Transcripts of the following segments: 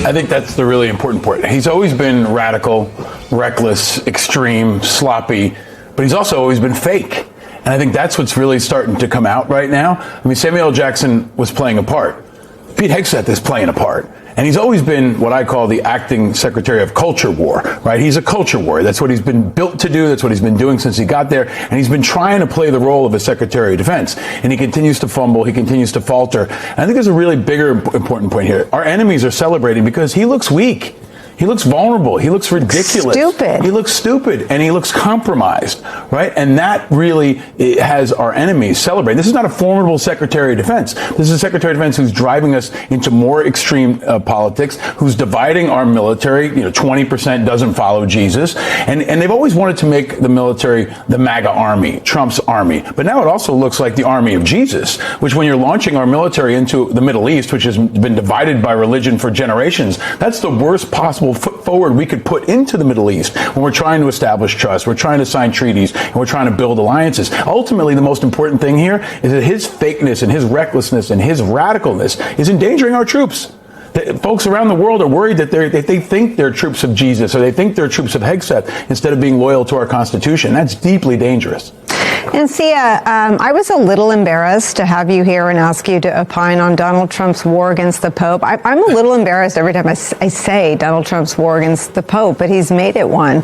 I think that's the really important part. He's always been radical, reckless, extreme, sloppy, but he's also always been fake. And I think that's what's really starting to come out right now. I mean, Samuel L. Jackson was playing a part. Pete Hegseth is playing a part. And he's always been what I call the acting secretary of culture war, right? He's a culture warrior. That's what he's been built to do. That's what he's been doing since he got there. And he's been trying to play the role of a secretary of defense. And he continues to fumble. He continues to falter. And I think there's a really bigger important point here. Our enemies are celebrating because he looks weak. He looks vulnerable. He looks ridiculous. Stupid. He looks stupid, and he looks compromised, right? And that really has our enemies celebrate. This is not a formidable Secretary of Defense. This is a Secretary of Defense who's driving us into more extreme politics, who's dividing our military. 20% doesn't follow Jesus. And they've always wanted to make the military the MAGA army, Trump's army. But now it also looks like the army of Jesus, which when you're launching our military into the Middle East, which has been divided by religion for generations, that's the worst possible foot forward we could put into the Middle East when we're trying to establish trust, we're trying to sign treaties, and we're trying to build alliances. Ultimately, the most important thing here is that his fakeness and his recklessness and his radicalness is endangering our troops. Folks around the world are worried that they think they're troops of Jesus or they think they're troops of Hegseth instead of being loyal to our Constitution. That's deeply dangerous. And Sia, I was a little embarrassed to have you here and ask you to opine on Donald Trump's war against the Pope. I'm a little embarrassed every time I say Donald Trump's war against the Pope, but he's made it one.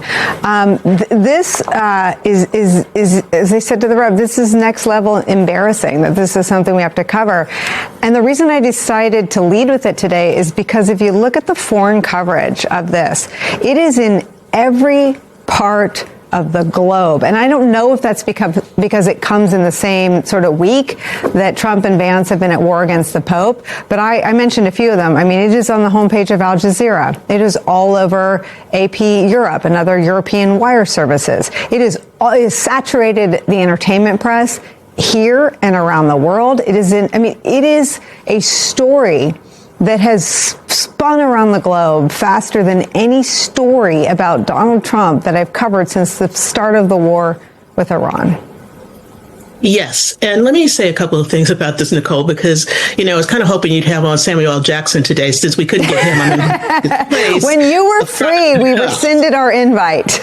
This is, as they said to the Rev, this is next level embarrassing, that this is something we have to cover. And the reason I decided to lead with it today is because if you look at the foreign coverage of this, it is in every part of the globe. And I don't know if that's because it comes in the same sort of week that Trump and Vance have been at war against the Pope. But I mentioned a few of them. I mean, it is on the homepage of Al Jazeera. It is all over AP Europe and other European wire services. It is saturated the entertainment press here and around the world. It is a story that has spun around the globe faster than any story about Donald Trump that I've covered since the start of the war with Iran. Yes. And let me say a couple of things about this, Nicole, because, I was kind of hoping you'd have on Samuel L. Jackson today since we couldn't get him on his place. When you were free, we rescinded our invite.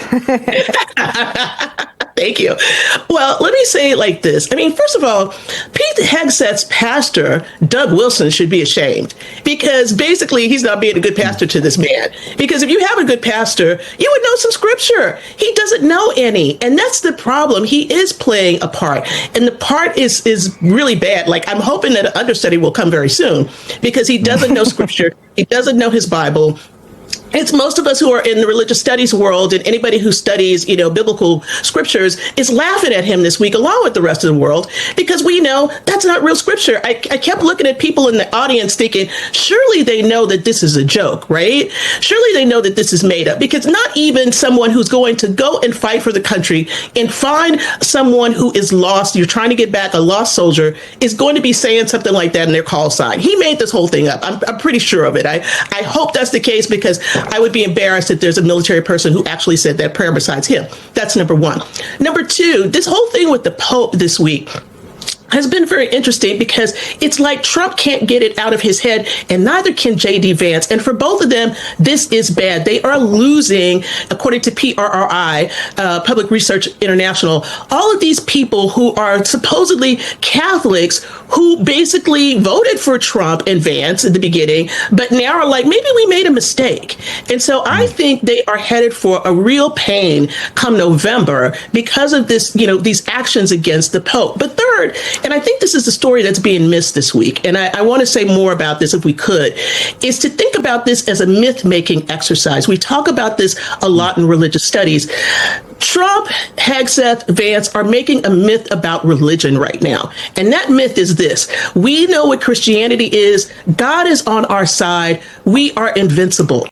Thank you. Well, let me say it like this. I mean, first of all, Pete Hegseth's pastor, Doug Wilson, should be ashamed because basically he's not being a good pastor to this man. Because if you have a good pastor, you would know some scripture. He doesn't know any. And that's the problem. He is playing a part. And the part is really bad. Like, I'm hoping that an understudy will come very soon because he doesn't know scripture. He doesn't know his Bible. It's most of us who are in the religious studies world, and anybody who studies, biblical scriptures is laughing at him this week, along with the rest of the world, because we know that's not real scripture. I kept looking at people in the audience thinking, surely they know that this is a joke, right? Surely they know that this is made up, because not even someone who's going to go and fight for the country and find someone who is lost, you're trying to get back a lost soldier, is going to be saying something like that in their call sign. He made this whole thing up. I'm pretty sure of it. I hope that's the case, because I would be embarrassed if there's a military person who actually said that prayer besides him. That's number one. Number two, this whole thing with the Pope this week has been very interesting because it's like Trump can't get it out of his head, and neither can J.D. Vance. And for both of them, this is bad. They are losing, according to PRRI, Public Research International, all of these people who are supposedly Catholics who basically voted for Trump and Vance in the beginning, but now are like, maybe we made a mistake. And so I think they are headed for a real pain come November because of this, these actions against the Pope. But third, and I think this is the story that's being missed this week, and I want to say more about this if we could, is to think about this as a myth-making exercise. We talk about this a lot in religious studies. Trump, Hegseth, Vance are making a myth about religion right now. And that myth is this. We know what Christianity is. God is on our side. We are invincible.